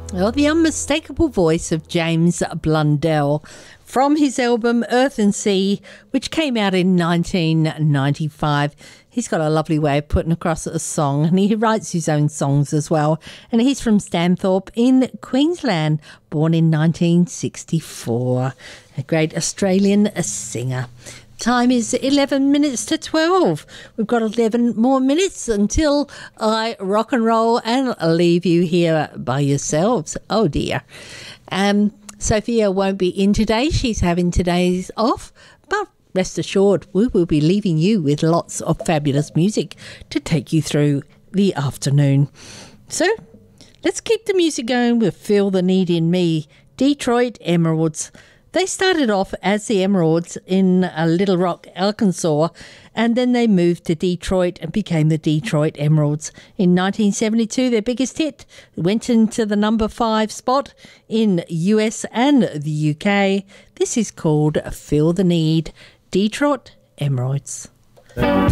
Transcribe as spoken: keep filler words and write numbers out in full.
Well, the unmistakable voice of James Blundell from his album Earth and Sea, which came out in nineteen ninety-five. He's got a lovely way of putting across a song, and he writes his own songs as well. And he's from Stanthorpe in Queensland, born in nineteen sixty-four. A great Australian singer. Time is eleven minutes to twelve. We've got eleven more minutes until I rock and roll and leave you here by yourselves. Oh dear. Um, Sophia won't be in today. She's having today's off, but rest assured we will be leaving you with lots of fabulous music to take you through the afternoon. So let's keep the music going with Feel the Need in Me, Detroit Emeralds. They started off as the Emeralds in uh, Little Rock, Arkansas, and then they moved to Detroit and became the Detroit Emeralds. In nineteen seventy-two, their biggest hit went into the number five spot in U S and the U K. This is called Feel the Need, Detroit Emeralds.